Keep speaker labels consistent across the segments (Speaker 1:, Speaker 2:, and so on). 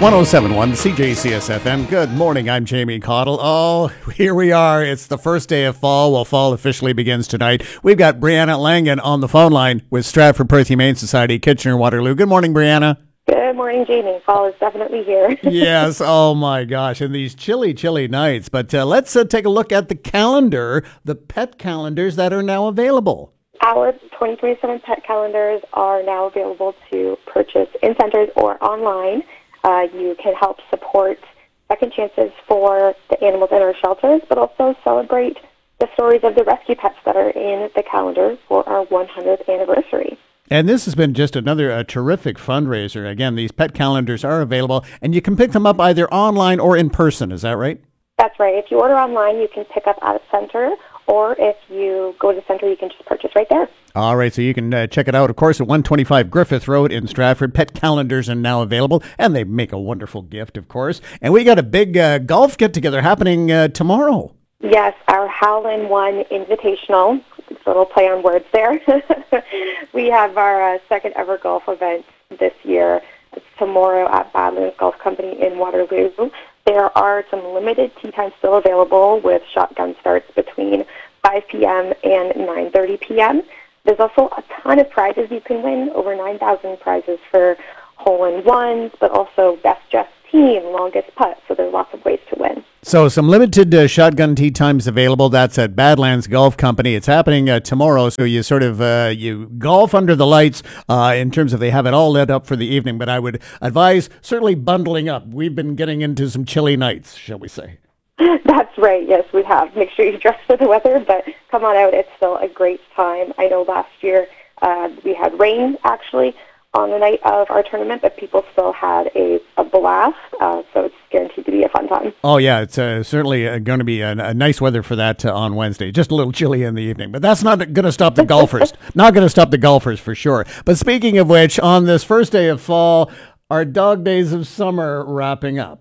Speaker 1: 1071 CJCS FM. Good morning. I'm Jamie Cottle. Oh, here we are. It's the first day of fall. Well, fall officially begins tonight. We've got Brianna Langan on the phone line with Stratford Perth Humane Society, Kitchener-Waterloo. Good morning, Brianna.
Speaker 2: Good morning, Jamie. Fall is definitely here.
Speaker 1: Yes. Oh, my gosh. And these chilly, chilly nights. But let's take a look at the calendar, the pet calendars that are now available.
Speaker 2: Our 2027 pet calendars are now available to purchase in centers or online. You can help support second chances for the animals in our shelters, but also celebrate the stories of the rescue pets that are in the calendar for our 100th anniversary.
Speaker 1: And this has been just another terrific fundraiser. Again, these pet calendars are available, and you can pick them up either online or in person. Is that right?
Speaker 2: That's right. If you order online, you can pick up at a center, or if you go to the center, you can just purchase right there. All
Speaker 1: right, so you can check it out, of course, at 125 Griffith Road in Stratford. Pet calendars are now available, and they make a wonderful gift, of course. And we got a big golf get-together happening tomorrow.
Speaker 2: Yes, our Howlin' One Invitational. It's a little play on words there. We have our second ever golf event this year. It's tomorrow at Badlands Golf Company in Waterloo. There are some limited tee times still available with shotgun starts between 5 p.m. and 9:30 p.m. There's also a ton of prizes you can win, over 9,000 prizes for hole-in-ones, but also best dressed team, longest putt, so there's lots of ways to win.
Speaker 1: So some limited shotgun tee times available. That's at Badlands Golf Company. It's happening tomorrow, so you sort of you golf under the lights in terms of they have it all lit up for the evening, but I would advise certainly bundling up. We've been getting into some chilly nights, shall we say.
Speaker 2: That's right, yes, we have. Make sure you dress for the weather, but come on out. It's still a great time. I know last year we had rain, actually, on the night of our tournament, but people still had a blast, so it's guaranteed to be a fun time.
Speaker 1: Oh, yeah, it's certainly going to be a nice weather for that on Wednesday. Just a little chilly in the evening, but that's not going to stop the golfers. Not going to stop the golfers for sure. But speaking of which, on this first day of fall, our dog days of summer wrapping up.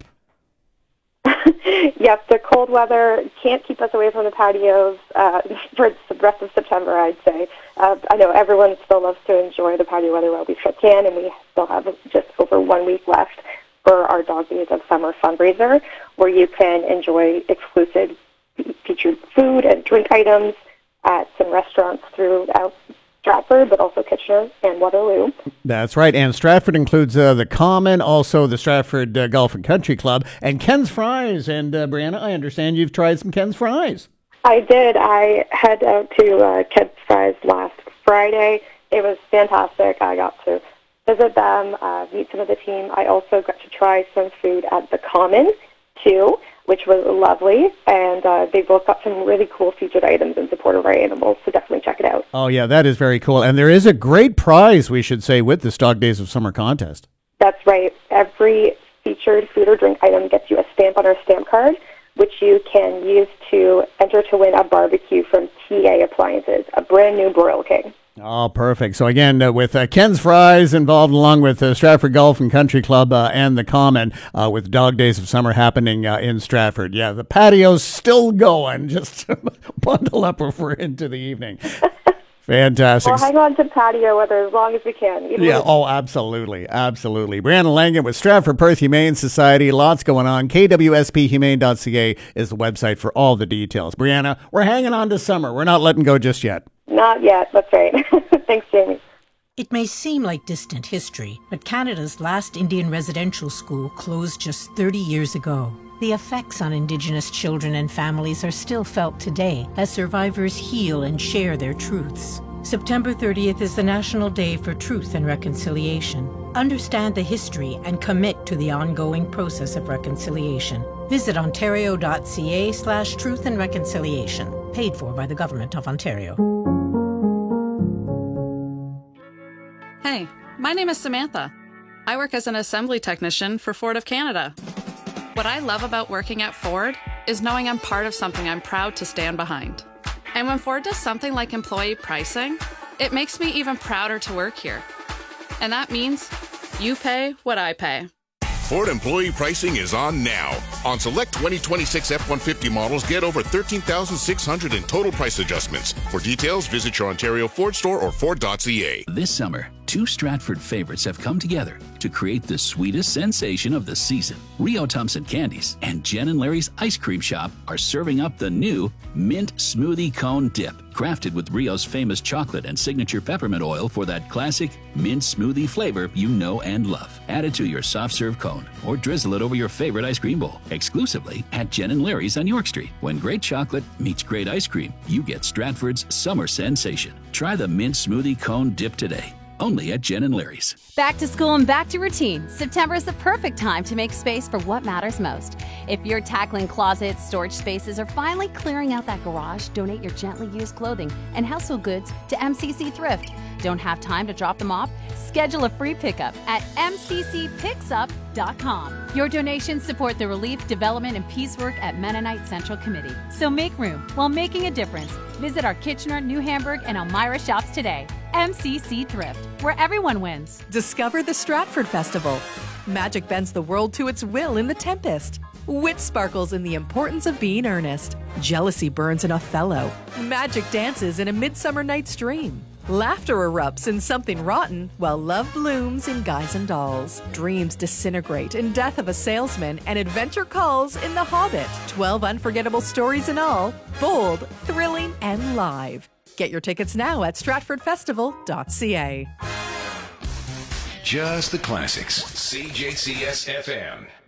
Speaker 2: Yep, the cold weather can't keep us away from the patios for the rest of September, I'd say. I know everyone still loves to enjoy the patio weather while we still can, and we still have just over 1 week left for our Dog Days of Summer fundraiser, where you can enjoy exclusive featured food and drink items at some restaurants throughout Stratford, but also Kitchener and Waterloo.
Speaker 1: That's right. And Stratford includes the Common, also the Stratford Golf and Country Club, and Ken's Fries. And Brianna, I understand you've tried some Ken's Fries.
Speaker 2: I did. I head out to Ken's Fries last Friday. It was fantastic. I got to visit them, meet some of the team. I also got to try some food at the Common, too, which was lovely, and they both got some really cool featured items in support of our animals, so definitely check it out.
Speaker 1: Oh, yeah, that is very cool. And there is a great prize, we should say, with this Dog Days of Summer contest.
Speaker 2: That's right. Every featured food or drink item gets you a stamp on our stamp card, which you can use to enter to win a barbecue from TA Appliances, a brand new Broil King.
Speaker 1: Oh, perfect. So again, with Ken's Fries involved, along with Stratford Golf and Country Club and the Common, with Dog Days of Summer happening in Stratford. Yeah, the patio's still going. Just bundle up if we're into the evening. Fantastic.
Speaker 2: Well, hang on to patio weather as long as we can.
Speaker 1: Yeah, oh, absolutely. Absolutely. Brianna Langan with Stratford Perth Humane Society. Lots going on. KWSPHumane.ca is the website for all the details. Brianna, we're hanging on to summer. We're not letting go just yet.
Speaker 2: Not yet. That's right. Thanks, Jamie.
Speaker 3: It may seem like distant history, but Canada's last Indian residential school closed just 30 years ago. The effects on Indigenous children and families are still felt today as survivors heal and share their truths. September 30th is the National Day for Truth and Reconciliation. Understand the history and commit to the ongoing process of reconciliation. Visit ontario.ca/truth and reconciliation. Paid for by the Government of Ontario.
Speaker 4: Hey, my name is Samantha. I work as an assembly technician for Ford of Canada. What I love about working at Ford is knowing I'm part of something I'm proud to stand behind. And when Ford does something like employee pricing, it makes me even prouder to work here. And that means you pay what I pay.
Speaker 5: Ford employee pricing is on now. On select 2026 F-150 models, get over $13,600 in total price adjustments. For details, visit your Ontario Ford store or Ford.ca.
Speaker 6: This summer, two Stratford favorites have come together to create the sweetest sensation of the season. Rio Thompson Candies and Jen and Larry's Ice Cream Shop are serving up the new Mint Smoothie Cone Dip, crafted with Rio's famous chocolate and signature peppermint oil for that classic mint smoothie flavor you know and love. Add it to your soft serve cone or drizzle it over your favorite ice cream bowl, exclusively at Jen and Larry's on York Street. When great chocolate meets great ice cream, you get Stratford's summer sensation. Try the Mint Smoothie Cone Dip today. Only at Jen and Larry's.
Speaker 7: Back to school and back to routine. September is the perfect time to make space for what matters most. If you're tackling closets, storage spaces, or finally clearing out that garage, donate your gently used clothing and household goods to MCC Thrift. Don't have time to drop them off? Schedule a free pickup at mccpicks.com. Your donations support the relief, development, and peace work at Mennonite Central Committee. So make room while making a difference. Visit our Kitchener, New Hamburg, and Elmira shops today. MCC Thrift, where everyone wins.
Speaker 8: Discover the Stratford Festival. Magic bends the world to its will in The Tempest. Wit sparkles in the importance of being earnest. Jealousy burns in Othello. Magic dances in A Midsummer Night's Dream. Laughter erupts in Something Rotten, while love blooms in Guys and Dolls. Dreams disintegrate in Death of a Salesman, and adventure calls in The Hobbit. 12 unforgettable stories in all, bold, thrilling, and live. Get your tickets now at stratfordfestival.ca.
Speaker 9: Just the classics. CJCS FM.